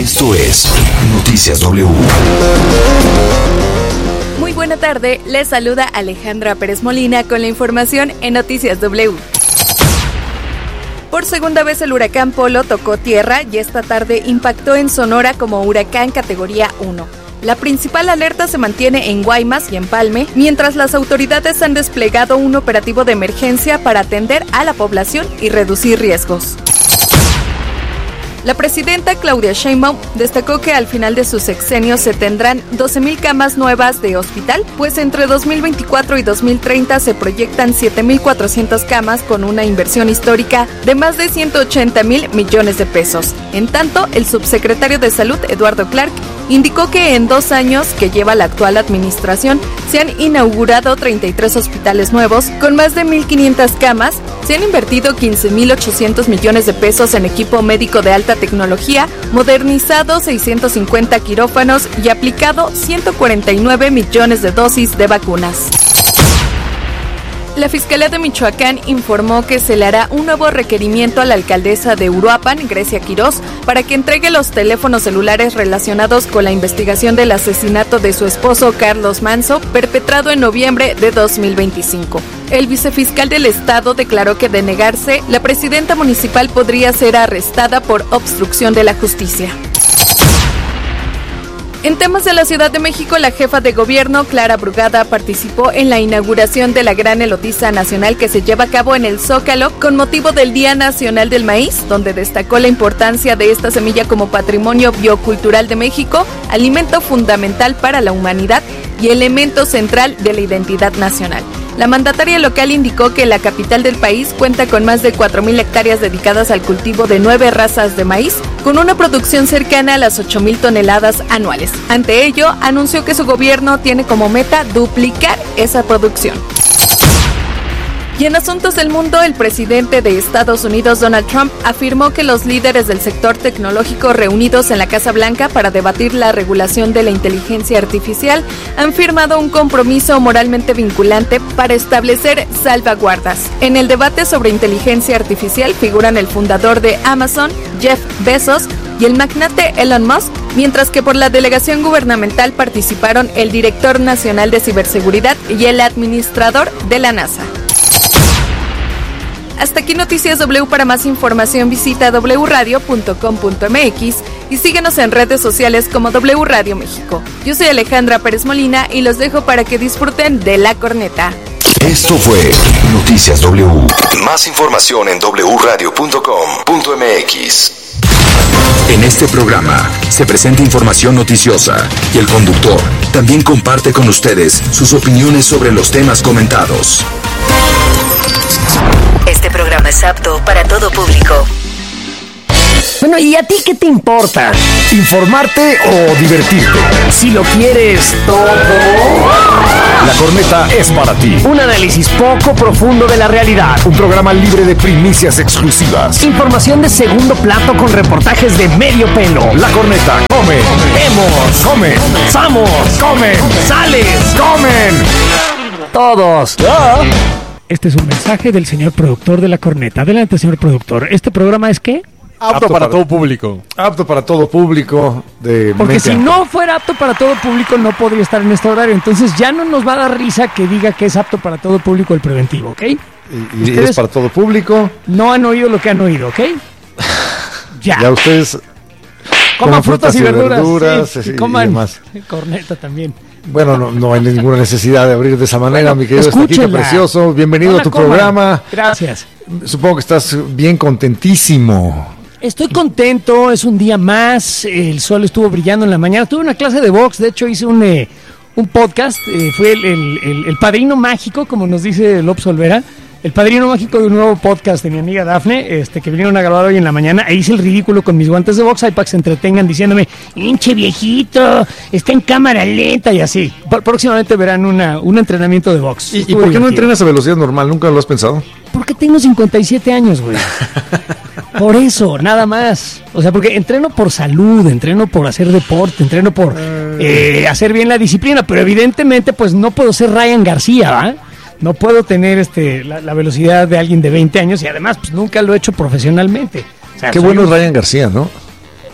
Esto es Noticias W. Muy buena tarde, les saluda Alejandra Pérez Molina con la información en Noticias W. Por segunda vez el huracán Polo tocó tierra y esta tarde impactó en Sonora como huracán categoría 1. La principal alerta se mantiene en Guaymas y Empalme, mientras las autoridades han desplegado un operativo de emergencia para atender a la población y reducir riesgos. La presidenta Claudia Sheinbaum destacó que al final de su sexenio se tendrán 12,000 camas nuevas de hospital, pues entre 2024 y 2030 se proyectan 7,400 camas con una inversión histórica de más de 180,000 millones de pesos. En tanto, el subsecretario de Salud, Eduardo Clark, indicó que en 2 años que lleva la actual administración se han inaugurado 33 hospitales nuevos con más de 1,500 camas, se han invertido 15,800 millones de pesos en equipo médico de alta tecnología, modernizado 650 quirófanos y aplicado 149 millones de dosis de vacunas. La Fiscalía de Michoacán informó que se le hará un nuevo requerimiento a la alcaldesa de Uruapan, Grecia Quirós, para que entregue los teléfonos celulares relacionados con la investigación del asesinato de su esposo Carlos Manso, perpetrado en noviembre de 2025. El vicefiscal del estado declaró que de negarse, la presidenta municipal podría ser arrestada por obstrucción de la justicia. En temas de la Ciudad de México, la jefa de gobierno, Clara Brugada, participó en la inauguración de la Gran Elotiza Nacional que se lleva a cabo en el Zócalo con motivo del Día Nacional del Maíz, donde destacó la importancia de esta semilla como patrimonio biocultural de México, alimento fundamental para la humanidad y elemento central de la identidad nacional. La mandataria local indicó que la capital del país cuenta con más de 4,000 hectáreas dedicadas al cultivo de 9 razas de maíz, con una producción cercana a las 8,000 toneladas anuales. Ante ello, anunció que su gobierno tiene como meta duplicar esa producción. Y en asuntos del mundo, el presidente de Estados Unidos, Donald Trump, afirmó que los líderes del sector tecnológico reunidos en la Casa Blanca para debatir la regulación de la inteligencia artificial han firmado un compromiso moralmente vinculante para establecer salvaguardas. En el debate sobre inteligencia artificial figuran el fundador de Amazon, Jeff Bezos, y el magnate Elon Musk, mientras que por la delegación gubernamental participaron el director nacional de ciberseguridad y el administrador de la NASA. Hasta aquí Noticias W. Para más información visita wradio.com.mx y síguenos en redes sociales como W Radio México. Yo soy Alejandra Pérez Molina y los dejo para que disfruten de La Corneta. Esto fue Noticias W. Más información en wradio.com.mx. En este programa se presenta información noticiosa y el conductor también comparte con ustedes sus opiniones sobre los temas comentados. Este programa es apto para todo público. Bueno, ¿y a ti qué te importa? ¿Informarte o divertirte? Si lo quieres todo, La Corneta es para ti. un análisis poco profundo de la realidad. Un programa libre de primicias exclusivas. Información de segundo plato con reportajes de medio pelo. La Corneta come, Vemos, come, ¡Vamos! come, ¡Sales! comen. Todos. Este es un mensaje del señor productor de La Corneta. Adelante, señor productor. ¿Este programa es qué? Apto para todo público. Apto para todo público. Porque si no fuera apto para todo público, no podría estar en este horario. Entonces ya no nos va a dar risa que diga que es apto para todo público el preventivo, ¿ok? Y Ustedes es para todo público. no han oído lo que han oído, ¿ok? Ya ustedes Coman frutas y verduras. sí, y coman y demás. corneta también. Bueno, no hay ninguna necesidad de abrir de esa manera, mi querido Estaquito escúchenla. precioso. Bienvenido No a la tu coman. programa. Gracias. Supongo que estás bien contentísimo. Estoy contento, es un día más, el sol estuvo brillando en la mañana, tuve una clase de box, de hecho hice un podcast, fue el padrino mágico, como nos dice López Olvera, el padrino mágico de un nuevo podcast de mi amiga Dafne, que vinieron a grabar hoy en la mañana, e hice el ridículo con mis guantes de box ahí para que se entretengan diciéndome, hinche viejito, está en cámara lenta y así. Próximamente verán un entrenamiento de box. ¿Y Estuvo por qué no divertido. entrenas a velocidad normal? ¿Nunca lo has pensado? Porque tengo 57 años, güey. Por eso, nada más. O sea, porque entreno por salud, entreno por hacer deporte, entreno por hacer bien la disciplina, pero evidentemente pues no puedo ser Ryan García, ¿va? No puedo tener la velocidad de alguien de 20 años y además pues nunca lo he hecho profesionalmente. O sea, Qué bueno es Ryan García, ¿no?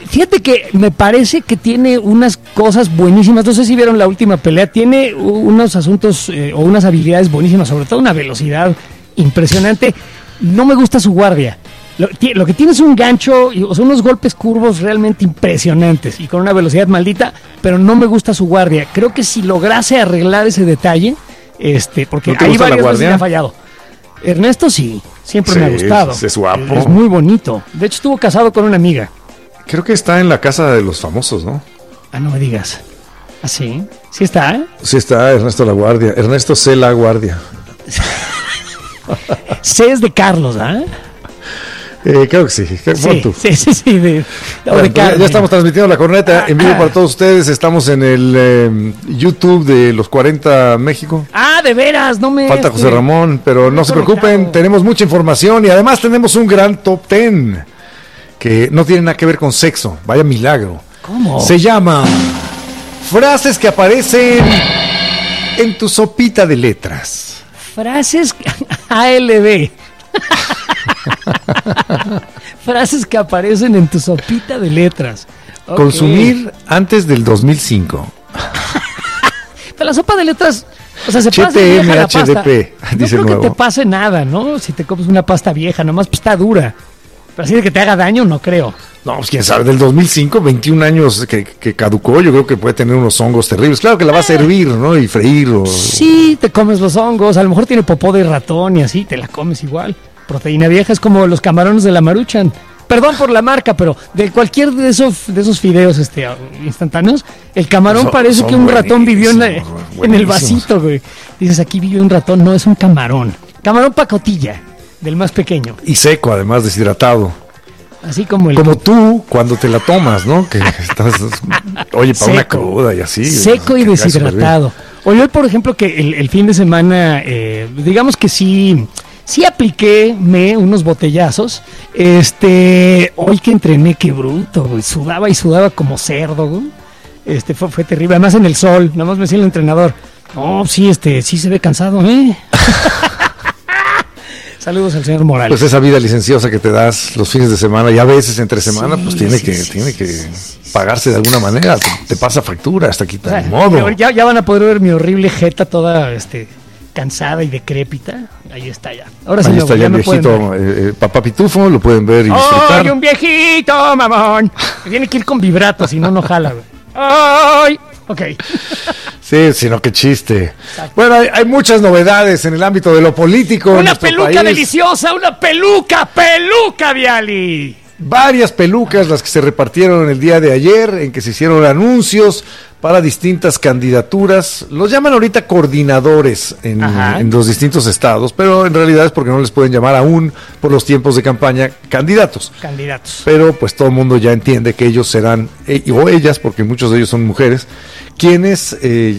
Fíjate que me parece que tiene unas cosas buenísimas. No sé si vieron la última pelea. Tiene unos asuntos o unas habilidades buenísimas, sobre todo una velocidad impresionante. No me gusta su guardia. Lo que tiene es un gancho, o sea, unos golpes curvos realmente impresionantes y con una velocidad maldita, pero no me gusta su guardia. Creo que si lograse arreglar ese detalle, porque ¿No te ahí gusta la varias veces guardia? me ha fallado. Ernesto sí, siempre me ha gustado. Es guapo. Es muy bonito. De hecho, estuvo casado con una amiga. Creo que está en la casa de los famosos, ¿no? Ah, no me digas. ¿Ah, sí? ¿Sí está? Sí está Ernesto La Guardia. Ernesto C. La Guardia. C es de Carlos, ¿ah? Creo que sí. Pon tú. Sí. De Bueno, Carlos. ya estamos transmitiendo la corneta en vivo para todos ustedes. Estamos en el YouTube de los 40 México. Ah, de veras, no me... Falta José Ramón, pero no se preocupen, conectado. tenemos mucha información y además tenemos un gran top 10 que no tiene nada que ver con sexo. Vaya milagro. ¿Cómo? Se llama Frases que aparecen en tu sopita de letras. Frases ALB. Frases que aparecen en tu sopita de letras. Ok. Consumir antes del 2005. Pero la sopa de letras, o sea, se pasa vieja la pasta. HDP, No dice creo el nuevo. que te pase nada, ¿no? Si te comes una pasta vieja, nomás pues está dura. Pero así de que te haga daño, no creo. No, pues quién sabe, del 2005, 21 años que caducó, yo creo que puede tener unos hongos terribles. Claro que la vas a hervir, ¿no? Y freír o... Sí, te comes los hongos, a lo mejor tiene popó de ratón y así, te la comes igual. Proteína vieja es como los camarones de la Maruchan. Perdón por la marca, pero de cualquier de esos fideos instantáneos, el camarón Son- parece son que un ratón vivió en el buenísimos. vasito, güey. Dices, aquí vivió un ratón, no, es un camarón. Camarón pacotilla, del más pequeño. Y seco, además, deshidratado. Así como el... Como tú, cuando te la tomas, ¿no? Que estás, oye, para una Seco. cruda y así. Seco y que cae súper deshidratado. Oye, hoy, por ejemplo, que el fin de semana, digamos que sí apliqué unos botellazos. Hoy que entrené, qué bruto, güey. Sudaba y sudaba como cerdo, güey. Fue terrible. Además en el sol, nada más me decía el entrenador. No, sí se ve cansado, ¿eh? Saludos al señor Morales. Pues esa vida licenciosa que te das los fines de semana y a veces entre semana, Sí, pues tiene que pagarse de alguna manera. Te pasa factura hasta aquí, O sea, de modo. ya van a poder ver mi horrible jeta toda cansada y decrépita. Ahí está ya. Ahora sí Ahí me está voy, ya el me pueden viejito ver. Papá Pitufo, lo pueden ver y disfrutar. ¡Ay, un viejito, mamón! Tiene que ir con vibrato, si no, no jala, güey. ¡Ay! Ok. Sí, sino que chiste. Bueno, hay muchas novedades en el ámbito de lo político. en Una nuestro peluca país. deliciosa, una peluca, Viali. Varias pelucas las que se repartieron el día de ayer, en que se hicieron anuncios para distintas candidaturas. Los llaman ahorita coordinadores Ajá. en los distintos estados, pero en realidad es porque no les pueden llamar aún por los tiempos de campaña candidatos. Candidatos. Pero pues todo el mundo ya entiende que ellos serán, o ellas, porque muchos de ellos son mujeres, quienes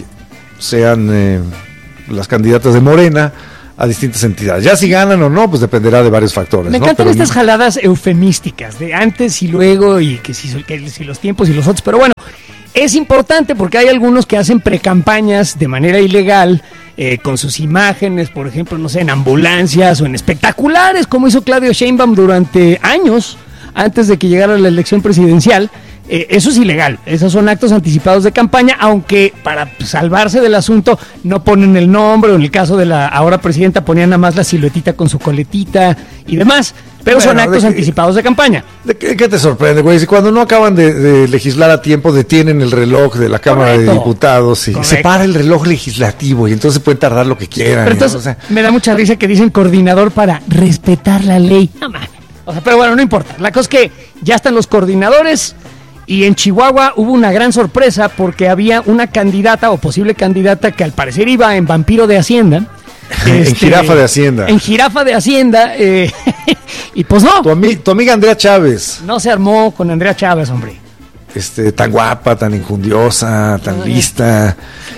sean las candidatas de Morena a distintas entidades. Ya si ganan o no, pues dependerá de varios factores. Me ¿no? encantan Pero estas jaladas eufemísticas de antes y luego y que si los tiempos y los otros. Pero bueno, es importante porque hay algunos que hacen precampañas de manera ilegal con sus imágenes, por ejemplo, no sé, en ambulancias o en espectaculares, como hizo Claudio Sheinbaum durante años antes de que llegara la elección presidencial. Eso es ilegal, esos son actos anticipados de campaña, aunque para salvarse del asunto no ponen el nombre, o en el caso de la ahora presidenta ponían nada más la siluetita con su coletita y demás, pero Bueno, son actos anticipados de campaña. ¿De qué te sorprende, güey? Si cuando no acaban de legislar a tiempo, detienen el reloj de la Cámara Correcto. de Diputados y Correcto. se para el reloj legislativo y entonces pueden tardar lo que quieran. Pero entonces o sea, me da mucha risa que dicen coordinador para respetar la ley. No mames. O sea, pero bueno, no importa. La cosa es que ya están los coordinadores. Y en Chihuahua hubo una gran sorpresa porque había una candidata o posible candidata que al parecer iba en Vampiro de Hacienda. En Jirafa de Hacienda. En Jirafa de Hacienda. Y pues no, tu amiga Andrea Chávez, no se armó con Andrea Chávez, hombre. tan guapa, tan injundiosa, tan lista,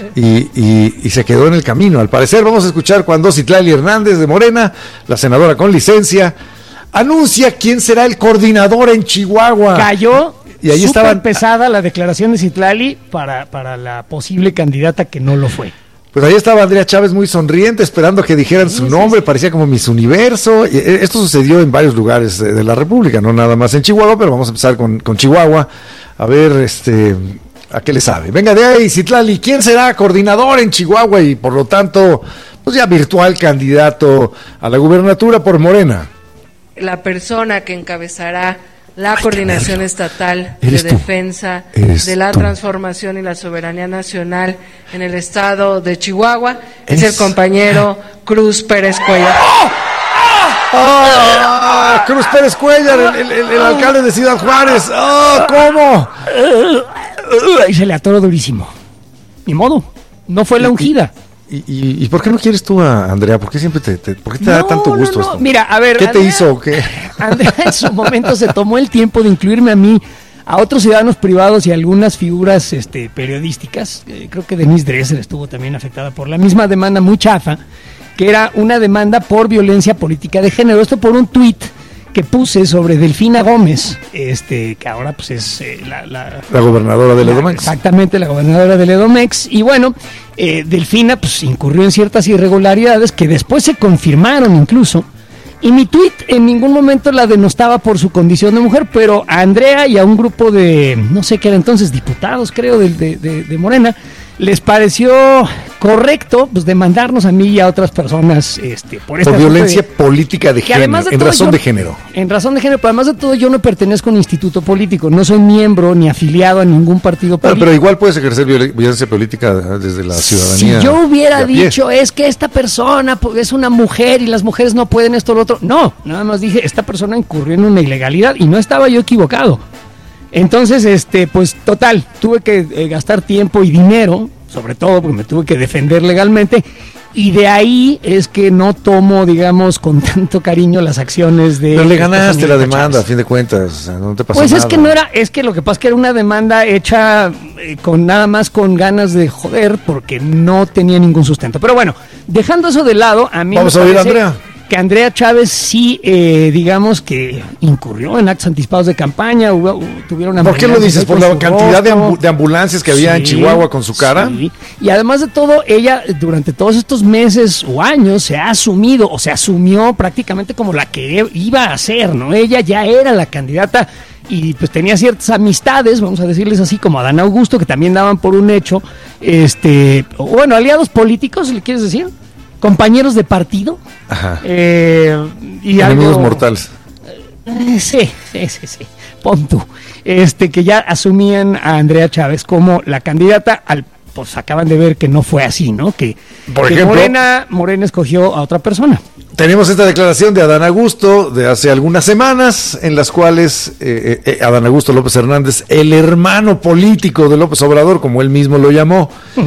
y se quedó en el camino. Al parecer, vamos a escuchar cuando Citlali Hernández de Morena, la senadora con licencia, anuncia quién será el coordinador en Chihuahua. Cayó. Y ahí súper estaban pesada la declaración de Citlali para la posible candidata que no lo fue. Pues ahí estaba Andrea Chávez muy sonriente, esperando que dijeran su nombre, parecía como Miss Universo. Esto sucedió en varios lugares de la República, no nada más en Chihuahua, pero vamos a empezar con Chihuahua, a ver a qué le sabe. Venga de ahí, Citlali, ¿quién será coordinador en Chihuahua y por lo tanto, pues ya virtual candidato a la gubernatura por Morena? La persona que encabezará la coordinación estatal de defensa de la transformación y la soberanía nacional en el estado de Chihuahua es el compañero Cruz Pérez Cuellar. Cruz Pérez Cuellar, el alcalde de Ciudad Juárez. ¿Cómo? Y se le atoró durísimo. Ni modo, no fue la ungida. ¿Y por qué no quieres tú a Andrea? ¿Por qué siempre por qué te da tanto gusto esto? Mira, a ver, ¿qué Andrea, te hizo? ¿Qué? Andrea en su momento se tomó el tiempo de incluirme a mí, a otros ciudadanos privados y algunas figuras periodísticas. Creo que Denise Dresser estuvo también afectada por la misma demanda muy chafa, que era una demanda por violencia política de género. Esto por un tuit que puse sobre Delfina Gómez, que ahora pues es la gobernadora del Edomex. Exactamente, la gobernadora del Edomex. Y bueno, Delfina pues incurrió en ciertas irregularidades que después se confirmaron incluso. Y mi tuit en ningún momento la denostaba por su condición de mujer, pero a Andrea y a un grupo de, no sé qué era entonces, diputados creo de Morena, les pareció correcto pues demandarnos a mí y a otras personas por violencia política de género, en razón de género. En razón de género, pero además de todo yo no pertenezco a un instituto político, no soy miembro ni afiliado a ningún partido político. Pero igual puedes ejercer violencia política desde la ciudadanía. Si yo hubiera dicho, es que esta persona es una mujer y las mujeres no pueden esto o lo otro, no, nada más dije, esta persona incurrió en una ilegalidad y no estaba yo equivocado. Entonces, pues total, tuve que gastar tiempo y dinero, sobre todo porque me tuve que defender legalmente, y de ahí es que no tomo, digamos, con tanto cariño las acciones de... Pero le ganaste la demanda, a fin de cuentas, no te pasó nada. Pues es que lo que pasa es que era una demanda hecha nada más con ganas de joder, porque no tenía ningún sustento. Pero bueno, dejando eso de lado, a mí vamos a oír a Andrea. Que Andrea Chávez sí, digamos que incurrió en actos anticipados de campaña, tuvieron una... ¿Por qué lo dices? ¿Por la cantidad de ambulancias que había en Chihuahua con su cara? Sí. Y además de todo, ella durante todos estos meses o años se ha asumido, o se asumió prácticamente como la que iba a ser, ¿no? Ella ya era la candidata y pues tenía ciertas amistades, vamos a decirles así, como Adán Augusto, que también daban por un hecho, bueno, aliados políticos, ¿le quieres decir? Compañeros de partido. Ajá. Y enemigos mortales. Sí. Pon tú. Que ya asumían a Andrea Chávez como la candidata pues acaban de ver que no fue así, ¿no? Que Morena escogió a otra persona. Tenemos esta declaración de Adán Augusto de hace algunas semanas, en las cuales Adán Augusto López Hernández, el hermano político de López Obrador, como él mismo lo llamó,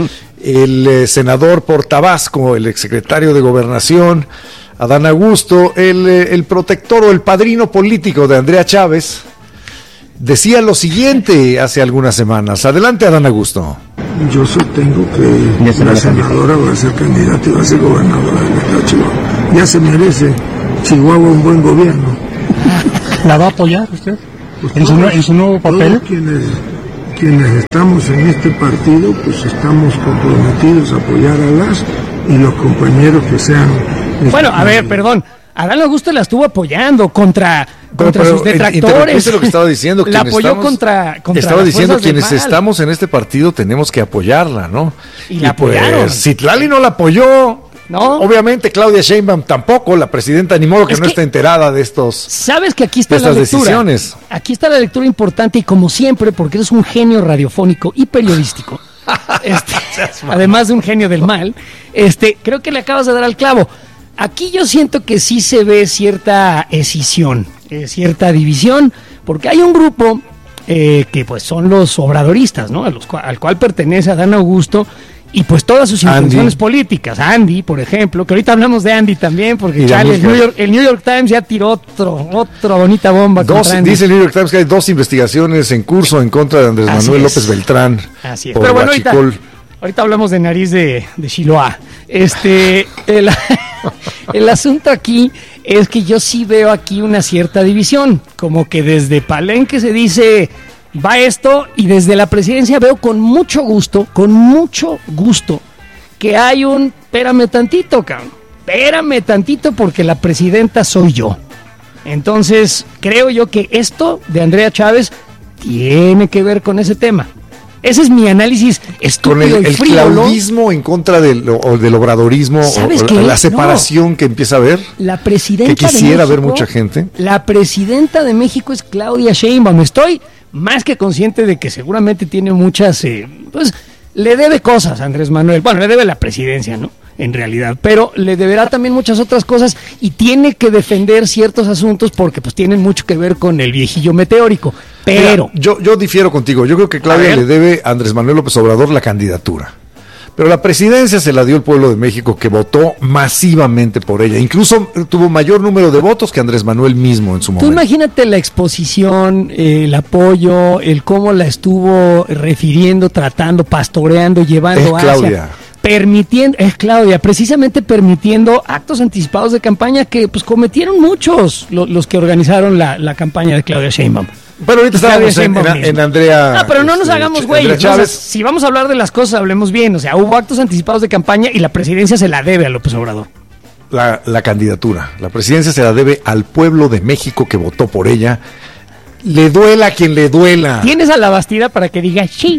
el senador por Tabasco, el exsecretario de Gobernación, Adán Augusto, el protector o el padrino político de Andrea Chávez, decía lo siguiente hace algunas semanas. Adelante, Adán Augusto. Yo sostengo que la senadora va a ser candidata y va a ser gobernadora del estado de Chihuahua. Ya se merece Chihuahua un buen gobierno. ¿La va a apoyar usted pues en su nuevo papel? Quienes estamos en este partido, pues estamos comprometidos a apoyar a las y los compañeros que sean... Bueno, a ver, perdón. Adán Augusto la estuvo apoyando contra sus detractores. Eso es lo que estaba diciendo. La apoyó contra estaba diciendo quienes estamos en este partido tenemos que apoyarla, ¿no? Y la apoyaron. Pues, Citlali no la apoyó. No. Obviamente Claudia Sheinbaum tampoco, la presidenta, ni modo que no está enterada de estos. Sabes que aquí está la lectura. Decisiones. Aquí está la lectura importante y como siempre, porque eres un genio radiofónico y periodístico. Además de un genio del mal, creo que le acabas de dar al clavo. Aquí yo siento que sí se ve cierta escisión, cierta división, porque hay un grupo que pues son los obradoristas, ¿no? Al cual pertenece Adán Augusto y pues todas sus intenciones políticas. Andy, por ejemplo, que ahorita hablamos de Andy también, porque chale, el New York Times ya tiró otra bonita bomba. Dice el New York Times que hay 2 investigaciones en curso en contra de Andrés Manuel López Beltrán. Así es. Pero bueno, ahorita hablamos de nariz de Shiloah. El asunto aquí es que yo sí veo aquí una cierta división, como que desde Palenque se dice va esto, y desde la presidencia veo con mucho gusto que hay espérame tantito, cabrón. Espérame tantito porque la presidenta soy yo. Entonces, creo yo que esto de Andrea Chávez tiene que ver con ese tema. Ese es mi análisis estúpido con el frívolo. claudismo en contra del obradorismo, o la separación que empieza a haber. La presidenta que quisiera de México, ver mucha gente. La presidenta de México es Claudia Sheinbaum. Estoy más que consciente de que seguramente tiene muchas, pues le debe cosas a Andrés Manuel. Bueno, le debe la presidencia, ¿no? En realidad, pero le deberá también muchas otras cosas y tiene que defender ciertos asuntos porque pues tienen mucho que ver con el viejillo meteórico. Pero mira, yo difiero contigo. Yo creo que Claudia le debe a Andrés Manuel López Obrador la candidatura. Pero la presidencia se la dio el pueblo de México, que votó masivamente por ella. Incluso tuvo mayor número de votos que Andrés Manuel mismo en su momento. Tú imagínate la exposición, el apoyo, el cómo la estuvo refiriendo, tratando, pastoreando, llevando hacia... Claudia. Claudia, precisamente permitiendo actos anticipados de campaña que pues cometieron muchos los que organizaron la campaña de Claudia Sheinbaum. Pero ahorita estábamos en Andrea. No, pero no nos hagamos güeyes. Chávez. Si vamos a hablar de las cosas, hablemos bien. O sea, hubo actos anticipados de campaña y la presidencia se la debe a López Obrador. La candidatura. La presidencia se la debe al pueblo de México que votó por ella. Le duela a quien le duela. Tienes a la Bastida para que diga sí.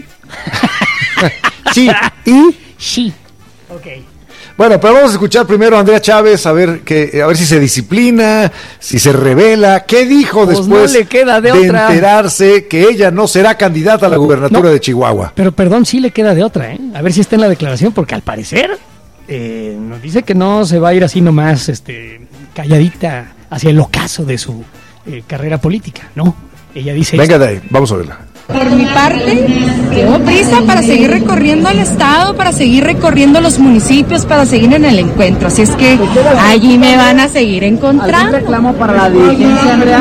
Sí. ¿Y? Sí. Ok. Bueno, pero vamos a escuchar primero a Andrea Chávez, a ver si se disciplina, si se revela. ¿Qué dijo pues después no le queda de otra. Enterarse que ella no será candidata a la gubernatura de Chihuahua? Pero perdón, sí le queda de otra, ¿eh? A ver si está en la declaración, porque al parecer nos dice que no se va a ir así nomás calladita hacia el ocaso de su carrera política, ¿no? Ella dice... Venga de ahí, vamos a verla. Por mi parte, tengo prisa para seguir recorriendo el estado, para seguir recorriendo los municipios, para seguir en el encuentro. Así es que allí me van a seguir encontrando. ¿Algún reclamo para la dirigencia, Andrea?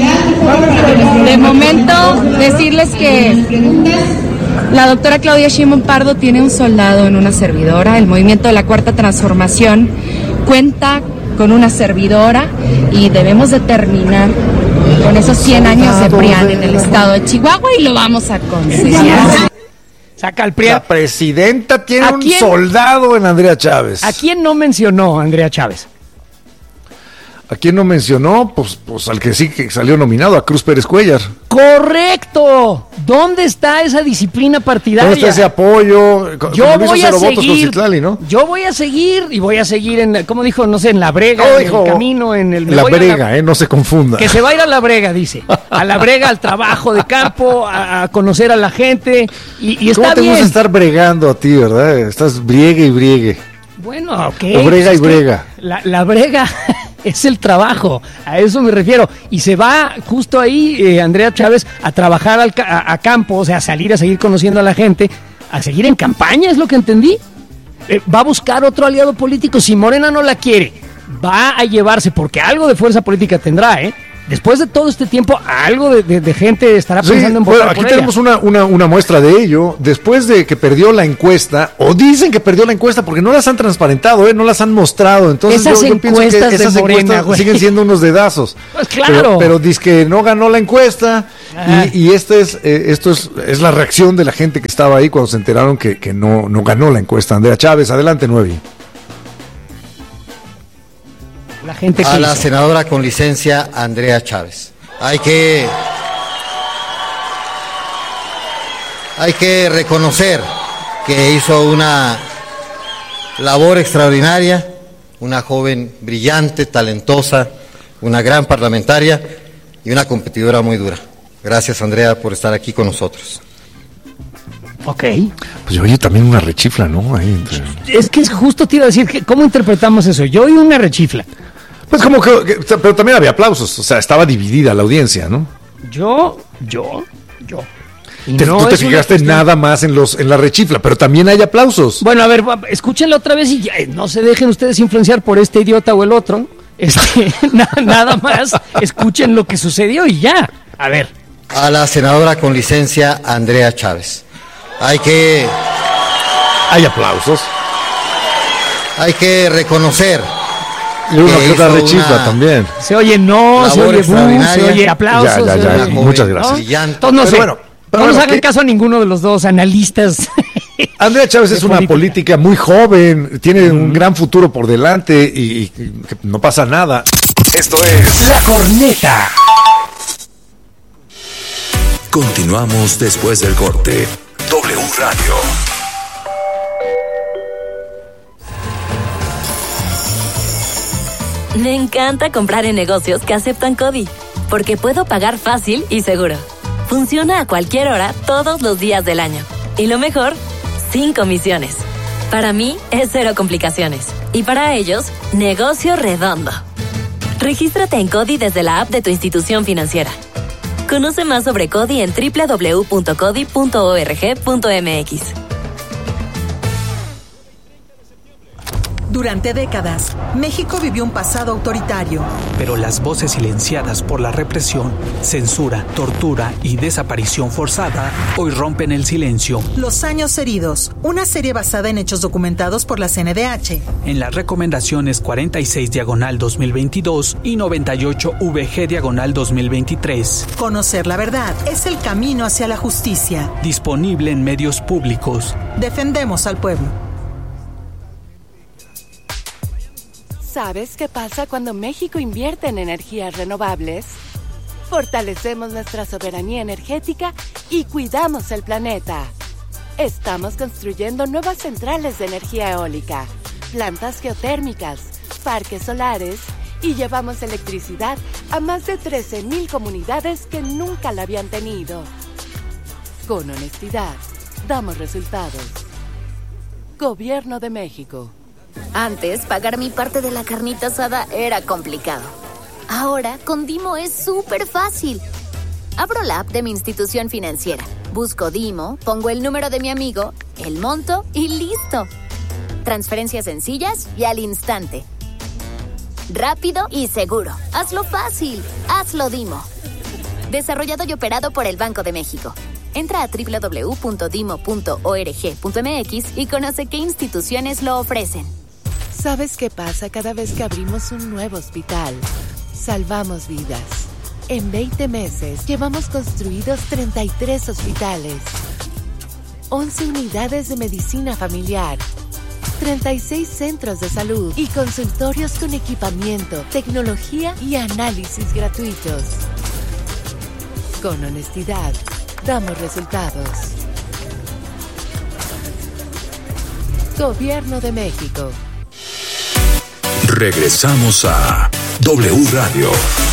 De momento, decirles que la doctora Claudia Sheinbaum Pardo tiene un soldado en una servidora. El movimiento de la Cuarta Transformación cuenta con una servidora y debemos de terminar con esos 100 años de PRIAN en el estado de Chihuahua y lo vamos a conseguir. Saca al PRIAN. La presidenta tiene un soldado en Andrea Chávez. ¿A quién no mencionó Andrea Chávez? ¿A quién no mencionó? Pues al que sí que salió nominado, a Cruz Pérez Cuellar. ¡Correcto! ¿Dónde está esa disciplina partidaria? ¿Dónde está ese apoyo? Yo voy a seguir, Citlali, ¿no? Yo voy a seguir y voy a seguir en, ¿cómo dijo? No sé, en la brega, en el camino, en el... La brega, no se confunda. Que se va a ir a la brega, dice. A la brega, al trabajo de campo, a conocer a la gente y está ¿Cómo te bien? gusta estar bregando a ti, verdad? Estás briegue y briegue. Bueno, ok. O brega y brega. La brega... Es el trabajo, a eso me refiero. Y se va justo ahí, Andrea Chávez, a trabajar a campo, o sea, a salir, a seguir conociendo a la gente, a seguir en campaña, es lo que entendí. Va a buscar otro aliado político. Si Morena no la quiere, va a llevarse, porque algo de fuerza política tendrá, ¿eh? Después de todo este tiempo, algo de gente estará pensando en votar aquí por tenemos una muestra de ello. Después de que perdió la encuesta, o dicen que perdió la encuesta porque no las han transparentado, no las han mostrado. Entonces esas yo pienso que esas Morena, encuestas siguen siendo unos dedazos. Pues claro. Pero dice que no ganó la encuesta y esto es la reacción de la gente que estaba ahí cuando se enteraron que no ganó la encuesta. Andrea Chávez, adelante, Nuevi. La gente a la senadora con licencia Andrea Chávez. Hay que reconocer que hizo una labor extraordinaria, una joven brillante, talentosa, una gran parlamentaria y una competidora muy dura. Gracias, Andrea, por estar aquí con nosotros. Ok. Pues yo oí también una rechifla, ¿no? Ahí Es que justo te iba a decir, ¿cómo interpretamos eso? Yo oí una rechifla. Pues como que, pero también había aplausos, o sea, estaba dividida la audiencia, ¿no? Yo. Tú te fijaste nada más en la rechifla, pero también hay aplausos. Bueno, a ver, escúchenla otra vez y ya, no se dejen ustedes influenciar por este idiota o el otro. Nada más, escuchen lo que sucedió y ya. A ver. A la senadora con licencia Andrea Chávez. Hay aplausos. Hay que reconocer. Y una que otra rechifla también. Se oye se oye se oye aplausos. Ya. Muchas gracias. Entonces, no sé, no nos hagan caso a ninguno de los dos analistas Andrea Chávez es una política muy joven, tiene un gran futuro por delante y no pasa nada. Esto es La Corneta. Continuamos después del corte. W Radio. Me encanta comprar en negocios que aceptan CODI, porque puedo pagar fácil y seguro. Funciona a cualquier hora, todos los días del año. Y lo mejor, sin comisiones. Para mí, es cero complicaciones. Y para ellos, negocio redondo. Regístrate en CODI desde la app de tu institución financiera. Conoce más sobre CODI en www.codi.org.mx. Durante décadas, México vivió un pasado autoritario. Pero las voces silenciadas por la represión, censura, tortura y desaparición forzada hoy rompen el silencio. Los años heridos, una serie basada en hechos documentados por la CNDH. En las recomendaciones 46/2022 y 98/VG/2023. Conocer la verdad es el camino hacia la justicia. Disponible en medios públicos. Defendemos al pueblo. ¿Sabes qué pasa cuando México invierte en energías renovables? Fortalecemos nuestra soberanía energética y cuidamos el planeta. Estamos construyendo nuevas centrales de energía eólica, plantas geotérmicas, parques solares y llevamos electricidad a más de 13,000 comunidades que nunca la habían tenido. Con honestidad, damos resultados. Gobierno de México. Antes, pagar mi parte de la carnita asada era complicado. Ahora, con Dimo es súper fácil. Abro la app de mi institución financiera, busco Dimo, pongo el número de mi amigo, el monto y listo. Transferencias sencillas y al instante. Rápido y seguro. Hazlo fácil. Hazlo Dimo. Desarrollado y operado por el Banco de México. Entra a www.dimo.org.mx y conoce qué instituciones lo ofrecen. ¿Sabes qué pasa cada vez que abrimos un nuevo hospital? Salvamos vidas. En 20 meses llevamos construidos 33 hospitales, 11 unidades de medicina familiar, 36 centros de salud y consultorios con equipamiento, tecnología y análisis gratuitos. Con honestidad, damos resultados. Gobierno de México. Regresamos a W Radio.